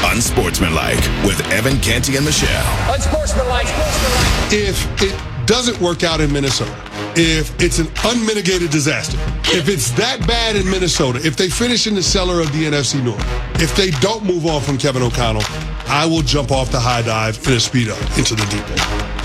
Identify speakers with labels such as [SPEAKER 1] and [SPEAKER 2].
[SPEAKER 1] Unsportsmanlike with Evan Canty and Michelle.
[SPEAKER 2] Unsportsmanlike.
[SPEAKER 3] If it doesn't work out in Minnesota, if it's an unmitigated disaster, if it's that bad in Minnesota, if they finish in the cellar of the NFC North, if they don't move on from Kevin O'Connell, I will jump off the high dive in a speedo into the deep end.